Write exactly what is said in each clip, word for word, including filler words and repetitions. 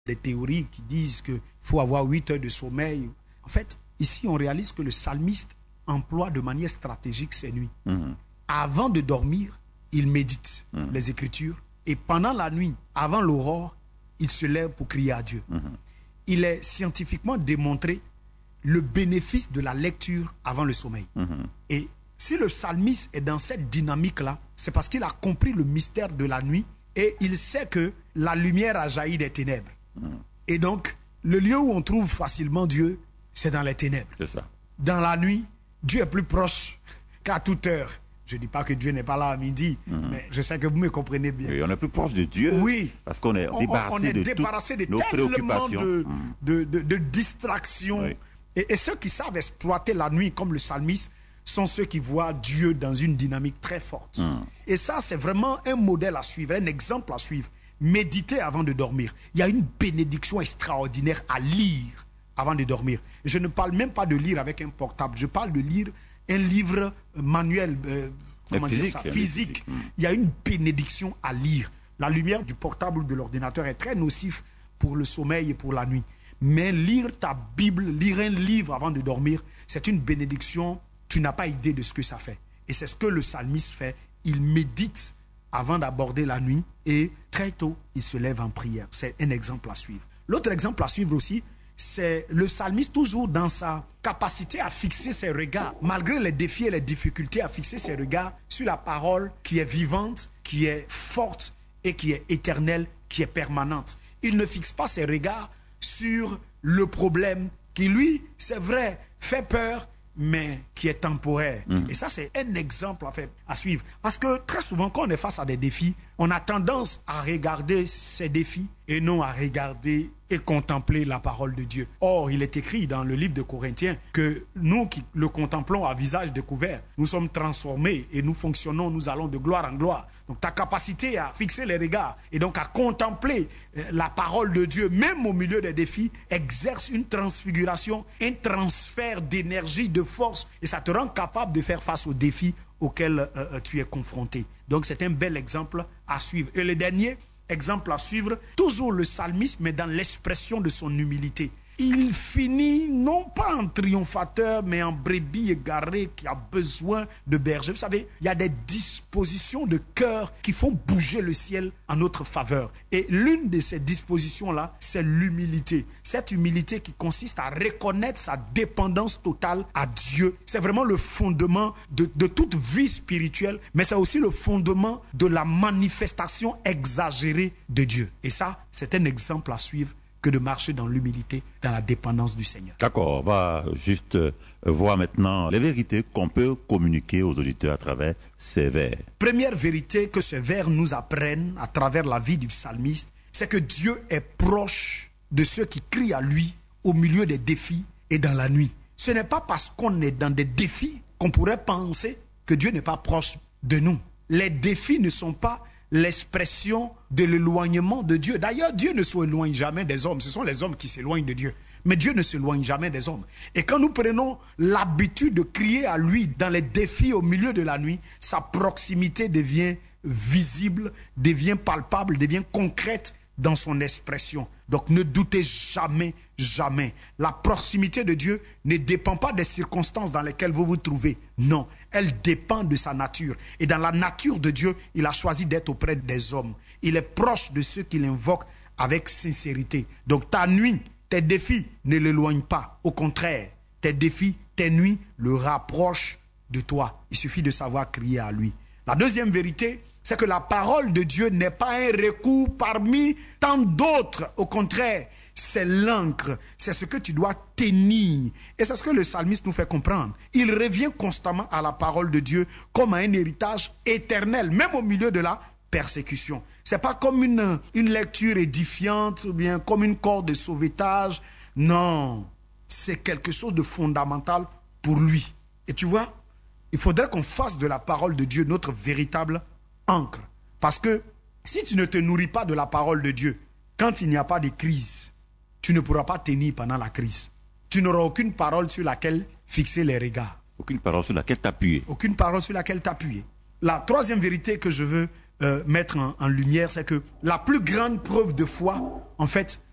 des théories qui disent qu'il faut avoir huit heures de sommeil. En fait, ici, on réalise que le psalmiste emploie de manière stratégique ses nuits. Mmh. Avant de dormir, il médite mmh. les Écritures. Et pendant la nuit, avant l'aurore, il se lève pour crier à Dieu. Mmh. Il est scientifiquement démontré le bénéfice de la lecture avant le sommeil. Mmh. Et si le psalmiste est dans cette dynamique-là, c'est parce qu'il a compris le mystère de la nuit et il sait que la lumière a jailli des ténèbres. Mmh. Et donc, le lieu où on trouve facilement Dieu, c'est dans les ténèbres. C'est ça. Dans la nuit, Dieu est plus proche qu'à toute heure. Je ne dis pas que Dieu n'est pas là à midi, mmh. mais je sais que vous me comprenez bien. Oui, on est plus proche de Dieu. Oui. Parce qu'on est débarrassé, on, on est de, débarrassé de nos préoccupations. De, mmh. de, de, de distractions. Oui. Et, et ceux qui savent exploiter la nuit comme le psalmiste sont ceux qui voient Dieu dans une dynamique très forte. Mmh. Et ça, c'est vraiment un modèle à suivre, un exemple à suivre. Méditer avant de dormir. Il y a une bénédiction extraordinaire à lire avant de dormir. Et je ne parle même pas de lire avec un portable. Je parle de lire un livre manuel, euh, comment physique, dire ça, physique. physique. Mmh. Il y a une bénédiction à lire. La lumière du portable ou de l'ordinateur est très nocif pour le sommeil et pour la nuit. Mais lire ta Bible, lire un livre avant de dormir, c'est une bénédiction. Tu n'as pas idée de ce que ça fait. Et c'est ce que le psalmiste fait. Il médite avant d'aborder la nuit et très tôt, il se lève en prière. C'est un exemple à suivre. L'autre exemple à suivre aussi, c'est le psalmiste toujours dans sa capacité à fixer ses regards, malgré les défis et les difficultés, à fixer ses regards sur la parole qui est vivante, qui est forte et qui est éternelle, qui est permanente. Il ne fixe pas ses regards sur le problème qui, lui, c'est vrai, fait peur, mais qui est temporaire. Mmh. Et ça, c'est un exemple à, faire, à suivre. Parce que très souvent, quand on est face à des défis, on a tendance à regarder ces défis et non à regarder et contempler la parole de Dieu. Or, il est écrit dans le livre de Corinthiens que nous qui le contemplons à visage découvert, nous sommes transformés et nous fonctionnons, nous allons de gloire en gloire. Donc ta capacité à fixer les regards et donc à contempler la parole de Dieu, même au milieu des défis, exerce une transfiguration, un transfert d'énergie, de force, et ça te rend capable de faire face aux défis auxquels euh, tu es confronté. Donc c'est un bel exemple à suivre. Et le dernier exemple à suivre, toujours le psalmiste, mais dans l'expression de son humilité. Il finit non pas en triomphateur, mais en brebis égaré qui a besoin de berger. Vous savez, il y a des dispositions de cœur qui font bouger le ciel en notre faveur. Et l'une de ces dispositions-là, c'est l'humilité. Cette humilité qui consiste à reconnaître sa dépendance totale à Dieu. C'est vraiment le fondement de, de toute vie spirituelle, mais c'est aussi le fondement de la manifestation exagérée de Dieu. Et ça, c'est un exemple à suivre que de marcher dans l'humilité, dans la dépendance du Seigneur. D'accord, on va juste euh, voir maintenant les vérités qu'on peut communiquer aux auditeurs à travers ces vers. Première vérité que ces vers nous apprennent à travers la vie du psalmiste, c'est que Dieu est proche de ceux qui crient à lui au milieu des défis et dans la nuit. Ce n'est pas parce qu'on est dans des défis qu'on pourrait penser que Dieu n'est pas proche de nous. Les défis ne sont pas l'expression de l'éloignement de Dieu. D'ailleurs, Dieu ne s'éloigne jamais des hommes. Ce sont les hommes qui s'éloignent de Dieu. Mais Dieu ne s'éloigne jamais des hommes. Et quand nous prenons l'habitude de crier à lui dans les défis au milieu de la nuit, sa proximité devient visible, devient palpable, devient concrète dans son expression. Donc ne doutez jamais, jamais. La proximité de Dieu ne dépend pas des circonstances dans lesquelles vous vous trouvez. Non, elle dépend de sa nature. Et dans la nature de Dieu, il a choisi d'être auprès des hommes. Il est proche de ceux qui l'invoquent avec sincérité. Donc ta nuit, tes défis ne l'éloignent pas. Au contraire, tes défis, tes nuits le rapprochent de toi. Il suffit de savoir crier à lui. La deuxième vérité, c'est que la parole de Dieu n'est pas un recours parmi tant d'autres. Au contraire, c'est l'encre, c'est ce que tu dois tenir. Et c'est ce que le psalmiste nous fait comprendre. Il revient constamment à la parole de Dieu comme à un héritage éternel, même au milieu de la persécution. Ce n'est pas comme une, une lecture édifiante ou bien comme une corde de sauvetage. Non, c'est quelque chose de fondamental pour lui. Et tu vois, il faudrait qu'on fasse de la parole de Dieu notre véritable encre. Parce que si tu ne te nourris pas de la parole de Dieu, quand il n'y a pas de crise, tu ne pourras pas tenir pendant la crise. Tu n'auras aucune parole sur laquelle fixer les regards. Aucune parole sur laquelle t'appuyer. Aucune parole sur laquelle t'appuyer. La troisième vérité que je veux euh, mettre en, en lumière, c'est que la plus grande preuve de foi, en fait,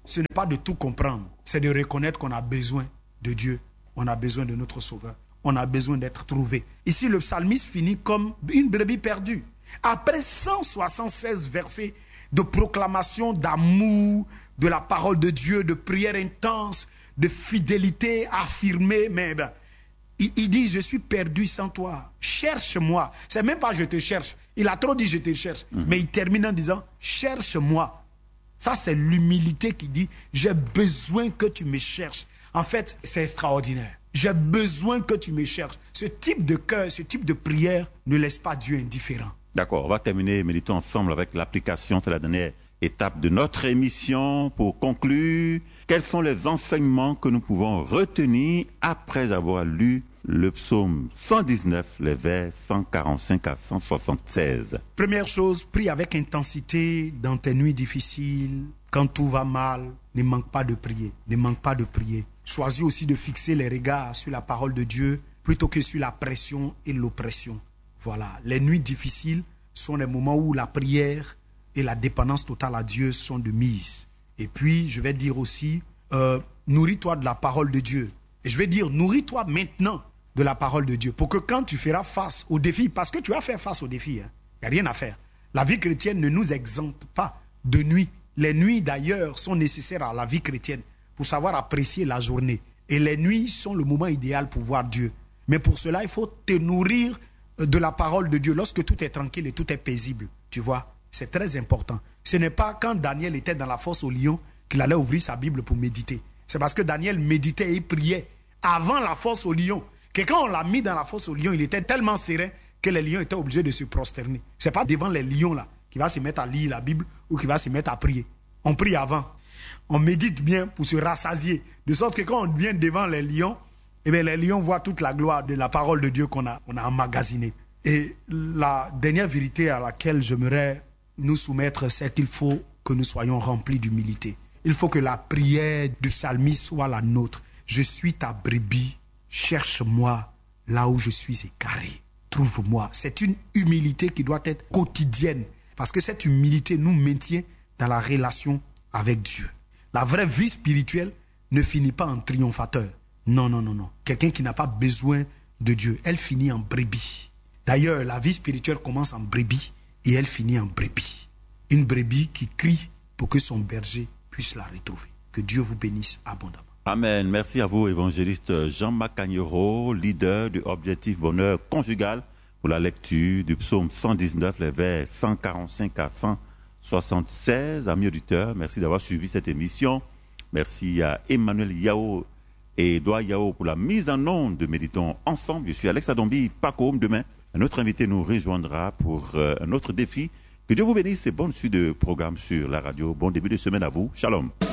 ce n'est pas de tout comprendre, c'est de reconnaître qu'on a besoin de Dieu, on a besoin de notre Sauveur, on a besoin d'être trouvé. Ici, le psalmiste finit comme une brebis perdue. Après cent soixante-seize versets de proclamation d'amour, de la parole de Dieu, de prière intense, de fidélité affirmée, mais ben, il, il dit, je suis perdu sans toi, cherche-moi. C'est même pas je te cherche, il a trop dit je te cherche, mmh. mais il termine en disant, cherche-moi. Ça, c'est l'humilité qui dit, j'ai besoin que tu me cherches. En fait, c'est extraordinaire. J'ai besoin que tu me cherches. Ce type de cœur, ce type de prière ne laisse pas Dieu indifférent. D'accord, on va terminer, méditons ensemble avec l'application. C'est la dernière étape de notre émission. Pour conclure, quels sont les enseignements que nous pouvons retenir après avoir lu le psaume cent dix-neuf, les vers cent quarante-cinq à cent soixante-seize? Première chose, prie avec intensité dans tes nuits difficiles. Quand tout va mal, ne manque pas de prier. Ne manque pas de prier. Choisis aussi de fixer les regards sur la parole de Dieu plutôt que sur la pression et l'oppression. Voilà, les nuits difficiles sont les moments où la prière et la dépendance totale à Dieu sont de mise. Et puis, je vais dire aussi, euh, nourris-toi de la parole de Dieu. Et je vais dire, nourris-toi maintenant de la parole de Dieu pour que quand tu feras face aux défis, parce que tu vas faire face aux défis, il hein, n'y a rien à faire. La vie chrétienne ne nous exempte pas de nuit. Les nuits d'ailleurs sont nécessaires à la vie chrétienne pour savoir apprécier la journée. Et les nuits sont le moment idéal pour voir Dieu. Mais pour cela, il faut te nourrir de la parole de Dieu lorsque tout est tranquille et tout est paisible. Tu vois, c'est très important. Ce n'est pas quand Daniel était dans la fosse au lion qu'il allait ouvrir sa Bible pour méditer. C'est parce que Daniel méditait et priait avant la fosse au lion que quand on l'a mis dans la fosse au lion, il était tellement serein que les lions étaient obligés de se prosterner. Ce n'est pas devant les lions là qu'il va se mettre à lire la Bible ou qu'il va se mettre à prier. On prie avant. On médite bien pour se rassasier. De sorte que quand on vient devant les lions, eh bien, les lions voient toute la gloire de la parole de Dieu qu'on a, on a emmagasinée. Et la dernière vérité à laquelle j'aimerais nous soumettre, c'est qu'il faut que nous soyons remplis d'humilité. Il faut que la prière du psalmiste soit la nôtre. Je suis ta brebis, cherche-moi là où je suis égaré. Trouve-moi. C'est une humilité qui doit être quotidienne. Parce que cette humilité nous maintient dans la relation avec Dieu. La vraie vie spirituelle ne finit pas en triomphateur. Non, non, non, non. Quelqu'un qui n'a pas besoin de Dieu, elle finit en brebis. D'ailleurs, la vie spirituelle commence en brebis et elle finit en brebis. Une brebis qui crie pour que son berger puisse la retrouver. Que Dieu vous bénisse abondamment. Amen. Merci à vous, évangéliste Jean-Marc Cagnero, leader du Objectif Bonheur Conjugal, pour la lecture du psaume cent dix-neuf, les vers cent quarante-cinq à cent soixante-seize. Amis auditeurs, merci d'avoir suivi cette émission. Merci à Emmanuel Yao et Edouard Yao pour la mise en onde de Méditons ensemble. Je suis Alex Adombi, Paco. Demain, un autre invité nous rejoindra pour euh, un autre défi. Que Dieu vous bénisse et bonne suite de programme sur la radio. Bon début de semaine à vous. Shalom.